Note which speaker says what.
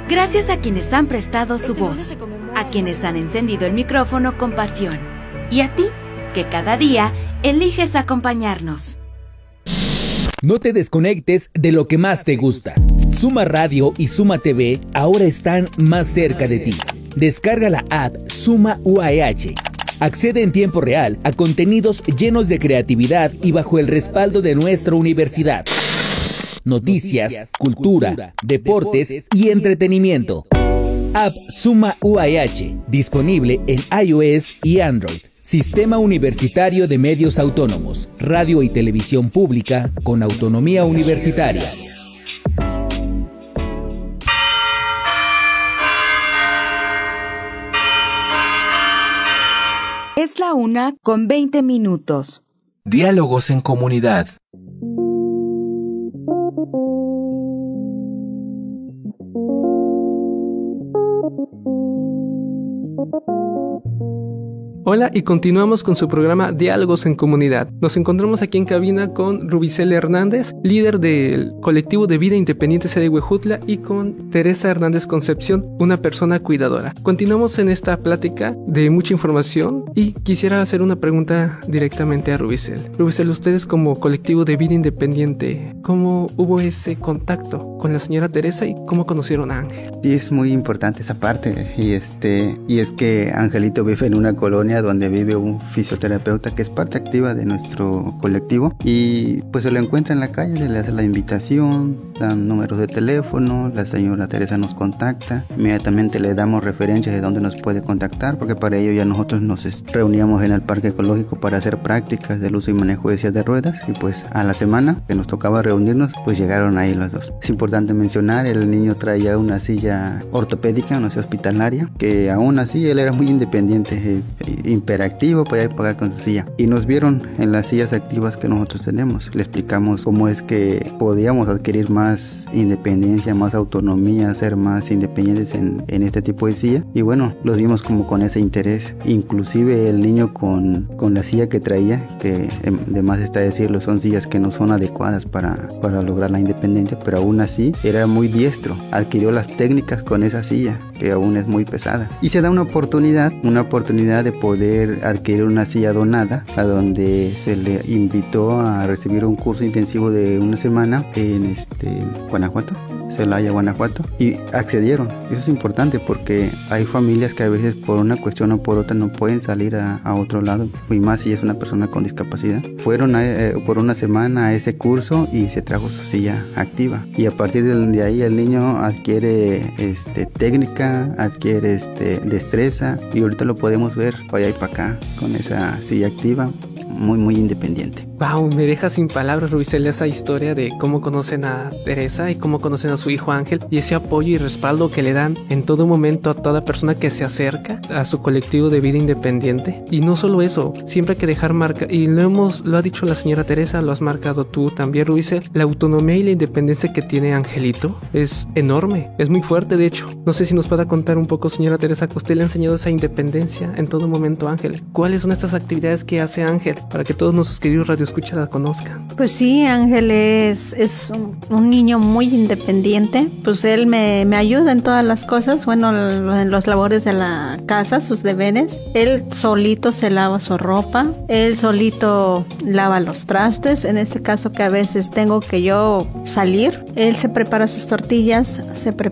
Speaker 1: Gracias a quienes han prestado su voz, a quienes han encendido el micrófono con pasión, y a ti, que cada día eliges acompañarnos.
Speaker 2: No te desconectes de lo que más te gusta. Suma Radio y Suma TV ahora están más cerca de ti. Descarga la app Suma UAEH. Accede en tiempo real a contenidos llenos de creatividad y bajo el respaldo de nuestra universidad. Noticias, cultura, deportes y entretenimiento. App Suma UAEH, disponible en iOS y Android. Sistema Universitario de Medios Autónomos, radio y televisión pública con autonomía universitaria.
Speaker 1: Es la 1:20.
Speaker 3: Diálogos en comunidad.
Speaker 4: Hola, y continuamos con su programa Diálogos en Comunidad. Nos encontramos aquí en cabina con Rubicel Hernández, líder del colectivo de vida independiente de Huejutla, y con Teresa Hernández Concepción, una persona cuidadora. Continuamos en esta plática de mucha información y quisiera hacer una pregunta directamente a Rubicel. Rubicel, ustedes como colectivo de vida independiente, ¿cómo hubo ese contacto con la señora Teresa y cómo conocieron a Ángel?
Speaker 5: Sí, es muy importante esa parte y es que Angelito vive en una colonia donde vive un fisioterapeuta que es parte activa de nuestro colectivo, y pues se lo encuentra en la calle, se le hace la invitación, dan números de teléfono, la señora Teresa nos contacta, inmediatamente le damos referencias de dónde nos puede contactar, porque para ello ya nosotros nos reuníamos en el parque ecológico para hacer prácticas del uso y manejo de sillas de ruedas, y pues a la semana que nos tocaba reunirnos, pues llegaron ahí los dos. Es importante mencionar, el niño traía una silla ortopédica, una silla hospitalaria, que aún así él era muy independiente, imperactivo, podía pagar con su silla, y nos vieron en las sillas activas que nosotros tenemos. Le explicamos cómo es que podíamos adquirir más independencia, más autonomía, ser más independientes en este tipo de silla, y bueno, los vimos como con ese interés. Inclusive el niño con la silla que traía, que de más está decirlo, son sillas que no son adecuadas para lograr la independencia, pero aún así era muy diestro, adquirió las técnicas con esa silla, que aún es muy pesada, y se da una oportunidad de poder adquirir una silla donada, a donde se le invitó a recibir un curso intensivo de una semana en Guanajuato, Celaya, Guanajuato, y accedieron. Eso es importante porque hay familias que a veces por una cuestión o por otra no pueden salir a otro lado, y más si es una persona con discapacidad. Fueron por una semana a ese curso y se trajo su silla activa, y a partir de ahí el niño adquiere técnica, adquiere destreza, y ahorita lo podemos ver para allá y para acá con esa silla activa, muy muy independiente.
Speaker 4: Wow, me deja sin palabras, Rubicel, esa historia de cómo conocen a Teresa y cómo conocen a su hijo Ángel, y ese apoyo y respaldo que le dan en todo momento a toda persona que se acerca a su colectivo de vida independiente. Y no solo eso, siempre hay que dejar marca, y lo ha dicho la señora Teresa, lo has marcado tú también, Rubicel, la autonomía y la independencia que tiene Angelito es enorme, es muy fuerte. De hecho, no sé si nos pueda contar un poco, señora Teresa, que usted le ha enseñado esa independencia en todo momento a Ángel. ¿Cuáles son estas actividades que hace Ángel para que todos nuestros queridos radioescuchas la conozcan?
Speaker 6: Pues sí, Ángel es un niño muy independiente. Pues él me ayuda en todas las cosas, bueno, en los labores de la casa, sus deberes. Él solito se lava su ropa, él solito lava los trastes. En este caso que a veces tengo que yo salir, él se prepara sus tortillas,